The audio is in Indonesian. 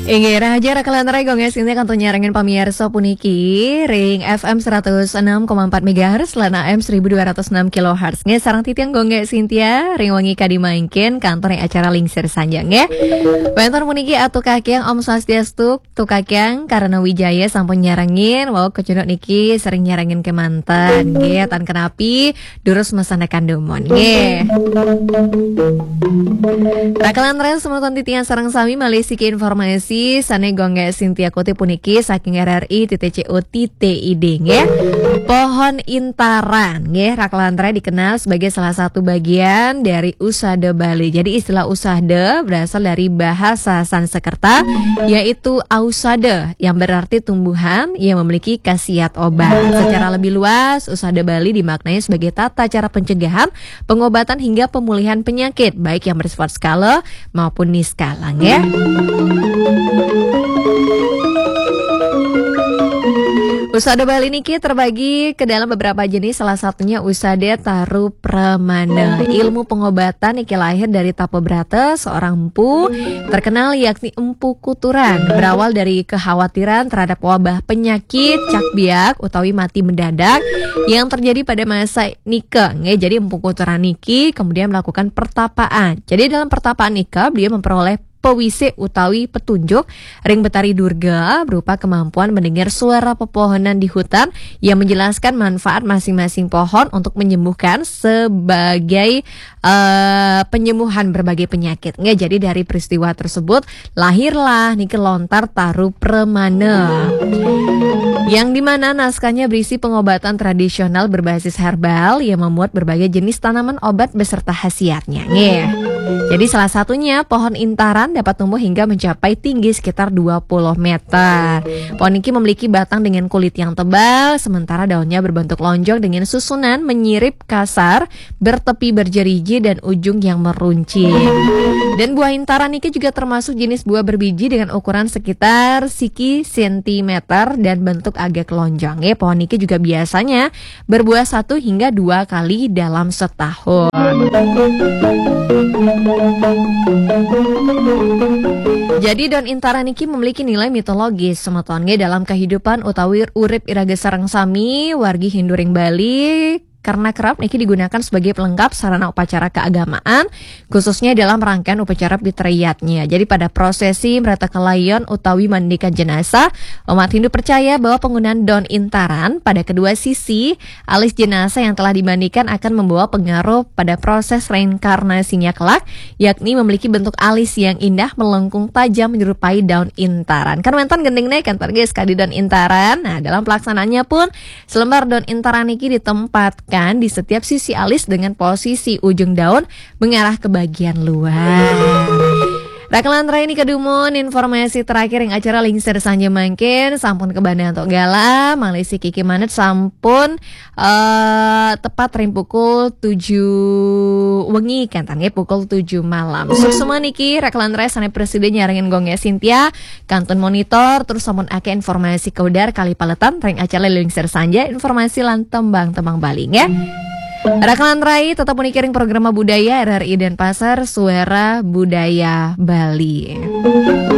Inggih raja rakalan gong sini kantor nyarengin pamirsa puniki ring FM 106,4 MHz lan AM 1206 kHz. Nge sarang titiang gong Sintia ring wangi kadimainkin kantor yang acara lingsir sanjang ya. Wentor puniki atu kakiang Om Swastiastu tu kakiang karena Wijaya sampun nyarengin wow kecunuk niki sering nyarengin ke mantan nge tan kenapi durus mesana kandumon nge. Rakalan ren semeton titian sareng sami malisiki informasi sane gongge Sintia Kuti puniki saking RRI.CO.id nge. Pohon intaran nge rakalan dikenal sebagai salah satu bagian dari usahde Bali. Jadi istilah usahde berasal dari bahasa Sanskerta yaitu ausade yang berarti tumbuhan yang memiliki khasiat obat. Secara lebih luas usahde Bali dimaknai sebagai tata cara pencegahan, pengobatan hingga pemulihan penyakit baik yang bersifat skala maupun niskala ya. Usahde Bali niki terbagi ke dalam beberapa jenis, salah satunya usahde taru pramana. Ilmu pengobatan niki lahir dari Tapo Brata, seorang empu terkenal yakni Empu Kuturan. Berawal dari kekhawatiran terhadap wabah penyakit cakbiak utawi mati mendadak yang terjadi pada masa Nika. Jadi Empu Kuturan niki kemudian melakukan pertapaan. Jadi dalam pertapaan Nika dia memperoleh pewise utawi petunjuk ring betari durga berupa kemampuan mendengar suara pepohonan di hutan yang menjelaskan manfaat masing-masing pohon untuk menyembuhkan sebagai penyembuhan berbagai penyakit. Jadi dari peristiwa tersebut lahirlah niki lontar taru pramana yang dimana naskahnya berisi pengobatan tradisional berbasis herbal yang memuat berbagai jenis tanaman obat beserta khasiatnya. Jadi salah satunya pohon intaran dapat tumbuh hingga mencapai tinggi sekitar 20 meter. Pohon ini memiliki batang dengan kulit yang tebal, sementara daunnya berbentuk lonjong dengan susunan menyirip kasar, bertepi berjeriji dan ujung yang meruncing. Dan buah intaran ini juga termasuk jenis buah berbiji dengan ukuran sekitar siki sentimeter dan bentuk agak lonjong. Pohon ini juga biasanya berbuah 1 hingga 2 kali dalam setahun. Jadi daun intaran niki memiliki nilai mitologis semetonge dalam kehidupan utawi urip irage sareng sami wargi Hinduring Bali karena kerap niki digunakan sebagai pelengkap sarana upacara keagamaan khususnya dalam rangkaian upacara pitriyatnya. Jadi pada prosesi mratakalayon utawi mandikan jenazah, umat Hindu percaya bahwa penggunaan daun intaran pada kedua sisi alis jenazah yang telah dimandikan akan membawa pengaruh pada proses reinkarnasinya kelak, yakni memiliki bentuk alis yang indah melengkung tajam menyerupai daun intaran. Kan mentan gending nih kan guys kadi daun intaran. Nah, dalam pelaksanaannya pun selembar daun intaran niki ditempatkan di setiap sisi alis dengan posisi ujung daun mengarah ke bagian luar. Rakalan ini kedumun informasi terakhir yang acara lingsir sanja mangkin sampun ke Bandung untuk gala Malaysia Kiki Manet sampun tepat ring pukul 7 wengi kan tanya pukul 7 malam. Semua niki rakalan sana presiden nyarengin gongnya Sintia kantun monitor terus sampun ake informasi keudar kali paletan ring acara lingsir sanja informasi lan tembang-tembang baling ya. Rakalan Rai tetap menikiring program budaya RRI Denpasar Suara Budaya Bali.